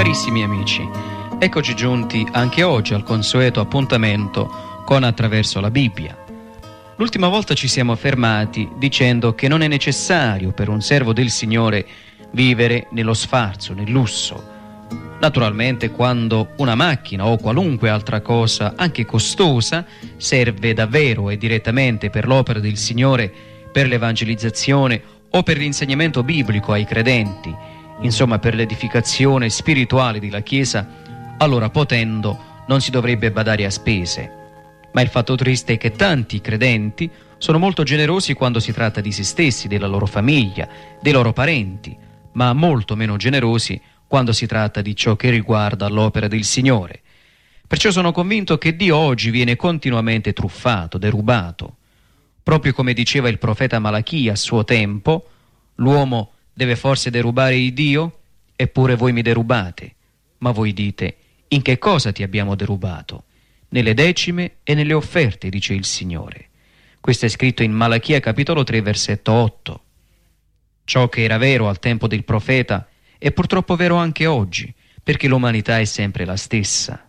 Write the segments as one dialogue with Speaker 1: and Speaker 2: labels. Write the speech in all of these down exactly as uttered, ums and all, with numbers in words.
Speaker 1: Carissimi amici, eccoci giunti anche oggi al consueto appuntamento con Attraverso la Bibbia. L'ultima volta ci siamo fermati dicendo che non è necessario per un servo del Signore vivere nello sfarzo, nel lusso. Naturalmente, quando una macchina o qualunque altra cosa, anche costosa, serve davvero e direttamente per l'opera del Signore, per l'evangelizzazione o per l'insegnamento biblico ai credenti, insomma per l'edificazione spirituale della Chiesa, allora potendo non si dovrebbe badare a spese. Ma il fatto triste è che tanti credenti sono molto generosi quando si tratta di se stessi, della loro famiglia, dei loro parenti, ma molto meno generosi quando si tratta di ciò che riguarda l'opera del Signore. Perciò sono convinto che Dio oggi viene continuamente truffato, derubato. Proprio come diceva il profeta Malachia a suo tempo, l'uomo deve forse derubare il Dio? Eppure voi mi derubate. Ma voi dite, in che cosa ti abbiamo derubato? Nelle decime e nelle offerte, dice il Signore. Questo è scritto in Malachia capitolo tre, versetto otto. Ciò che era vero al tempo del profeta è purtroppo vero anche oggi, perché l'umanità è sempre la stessa.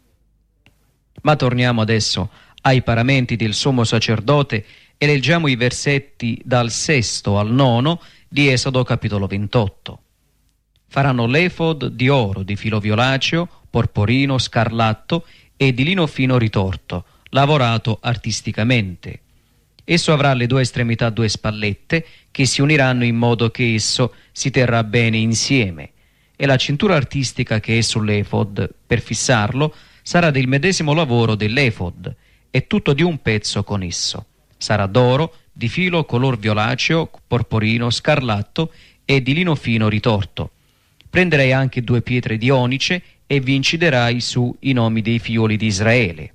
Speaker 1: Ma torniamo adesso ai paramenti del sommo sacerdote e leggiamo i versetti dal sesto al nono di Esodo capitolo ventotto. Faranno l'efod di oro, di filo violaceo, porporino, scarlatto e di lino fino ritorto, lavorato artisticamente. Esso avrà alle due estremità due spallette che si uniranno in modo che esso si terrà bene insieme, e la cintura artistica che è sull'efod, per fissarlo, sarà del medesimo lavoro dell'efod, e tutto di un pezzo con esso. Sarà d'oro, di filo color violaceo, porporino, scarlatto e di lino fino ritorto. Prenderai anche due pietre di onice e vi inciderai su i nomi dei figlioli di Israele.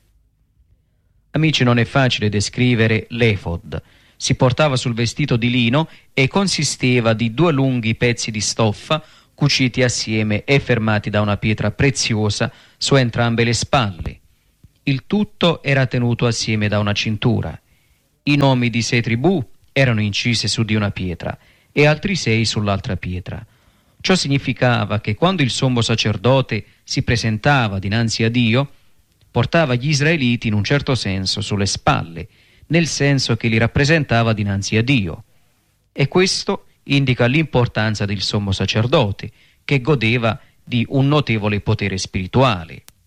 Speaker 1: Amici, non è facile descrivere l'efod. Si portava sul vestito di lino e consisteva di due lunghi pezzi di stoffa cuciti assieme e fermati da una pietra preziosa su entrambe le spalle. Il tutto era tenuto assieme da una cintura. I nomi di sei tribù erano incisi su di una pietra e altri sei sull'altra pietra. Ciò significava che quando il sommo sacerdote si presentava dinanzi a Dio, portava gli israeliti in un certo senso sulle spalle, nel senso che li rappresentava dinanzi a Dio. E questo indica l'importanza del sommo sacerdote, che godeva di un notevole potere spirituale.